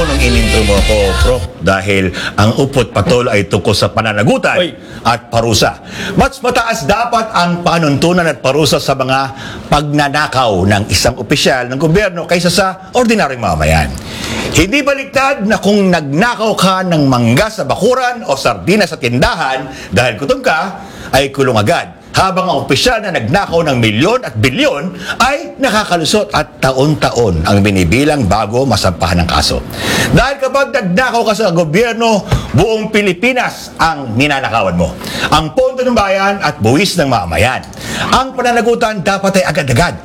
nung inintro mo ko, Prof. Dahil ang upot patol ay tungkol sa pananagutan at parusa. Mas mataas dapat ang panuntunan at parusa sa mga pagnanakaw ng isang opisyal ng gobyerno kaysa sa ordinaryong mamayan. Hindi baliktad na kung nagnakaw ka ng mangga sa bakuran o sardinas sa tindahan dahil gutom ka, ay kulong agad. Habang ang opisyal na nagnakaw ng milyon at bilyon ay nakakalusot at taon-taon ang binibilang bago masampahan ng kaso. Dahil kapag nagnakaw ka sa gobyerno, buong Pilipinas ang ninanakawan mo. Ang pondo ng bayan at buwis ng mamamayan. Ang pananagutan dapat ay agad-agad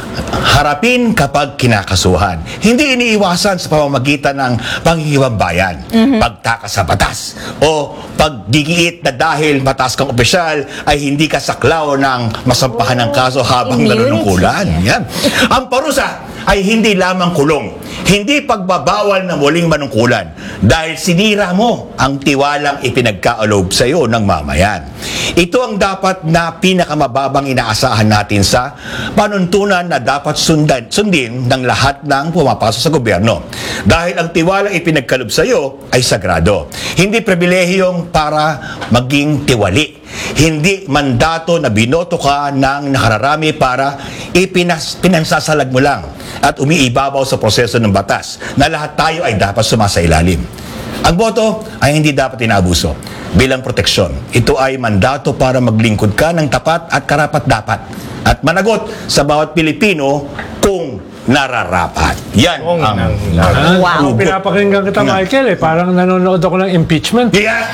harapin kapag kinakasuhan. Hindi iniiwasan sa pamamagitan ng panghihiwang bayan, pagtakas sa batas, o pagdigiit na dahil mataas kang opisyal ay hindi ka saklaw ng masampahan ng kaso habang nanunungkulan. Yan. Ang parusa ay hindi lamang kulong, hindi pagbabawal na muling manungkulan dahil sinira mo ang tiwalang ipinagkaalob sa iyo ng mamayan. Ito ang dapat na pinakamababang inaasahan natin sa panuntunan na dapat sundin ng lahat ng pumapasok sa gobyerno. Dahil ang tiwalang ipinagkalob sa iyo ay sagrado. Hindi pribilehiyong para maging tiwali. Hindi mandato na binoto ka ng nakararami para pinansasalag mo lang at umiibabaw sa proseso ng batas na lahat tayo ay dapat sumasailalim. Ang boto ay hindi dapat inaabuso bilang proteksyon. Ito ay mandato para maglingkod ka ng tapat at karapat-dapat at managot sa bawat Pilipino kung nararapat. Yan ang wow. Pinapakinggan kita, Michael, parang nanonood ako ng impeachment. Yeah.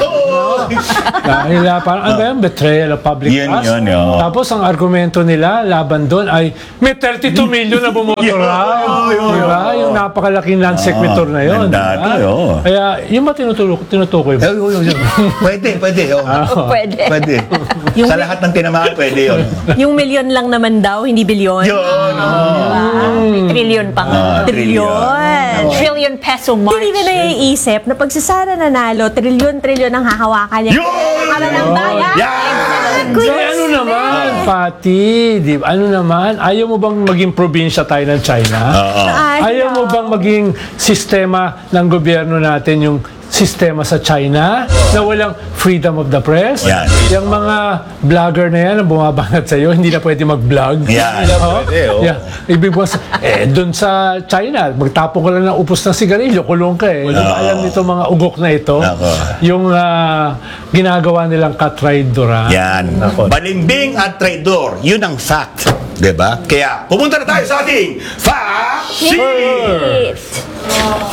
Dahil parang ano ba yan? Betrayal of public trust. Tapos ang argumento nila laban doon ay may 32 million na bumoto raw. Diba? Yung napakalaking non-sequitur na yun. Kaya yung ba tinutukoy ba? Pwede. Pwede. Sa lahat ng tinamaan, pwede yun. Yung milyon lang naman daw, hindi bilyon. Trillion pa nga. Trillion peso march. Hindi na naiisip na pag si Sara nanalo, trilyon ang hahawakan niya. Akala ng bayan. Ano naman, Pati? Ano naman? Ayaw mo bang maging probinsya tayo ng China? Ayaw mo bang maging sistema ng gobyerno natin yung sistema sa China na walang freedom of the press? Yung mga vlogger na yan na bumabangat sa'yo, hindi na pwede mag-vlog. Ibig mo doon sa China, magtapon ka lang ng upos ng sigarilyo, kulong ka eh. Alam nito mga ugok na ito, yung ginagawa nilang katraidora. Yan. Balimbing at traidor, yun ang fact. Diba? Kaya, pumunta na tayo sa ating Fact Sheet!